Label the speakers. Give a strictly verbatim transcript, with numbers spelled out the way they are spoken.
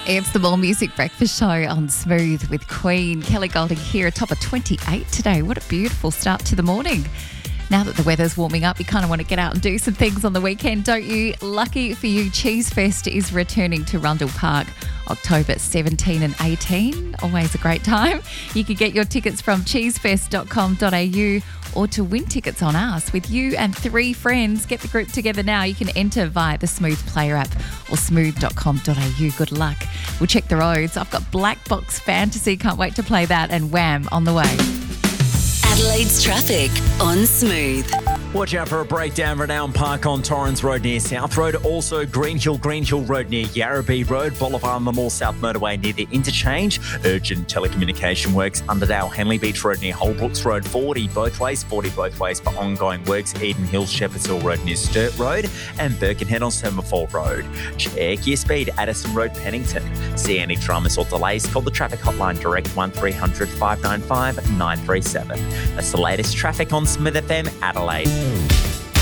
Speaker 1: It's the More Music Breakfast Show on Smooth with Queen. Kelly Golding here, top of twenty-eight today. What a beautiful start to the morning. Now that the weather's warming up, you kind of want to get out and do some things on the weekend, don't you? Lucky for you, Cheese Fest is returning to Rundle Park October seventeenth and eighteenth. Always a great time. You can get your tickets from cheesefest dot com dot a u or to win tickets on us with you and three friends. Get the group together now. You can enter via the Smooth Player app or smooth dot com dot a u. Good luck. We'll check the roads. I've got Black Box Fantasy. Can't wait to play that. And Wham on the way.
Speaker 2: Adelaide's traffic on Smooth.
Speaker 3: Watch out for a breakdown Renown Park on Torrens Road near South Road. Also Green Hill, Green Hill Road near Yarrabee Road. Boulevard on the North South Motorway near the interchange. Urgent telecommunication works. Underdale, Henley Beach Road near Holbrooks Road. forty both ways. forty both ways for ongoing works. Eden Hills, Shepherds Hill Road near Sturt Road. And Birkenhead on Semaphore Road. Check your speed. Addison Road, Pennington. See any dramas or delays? Call the traffic hotline direct one three hundred five nine five nine three seven. That's the latest traffic on Smith F M Adelaide.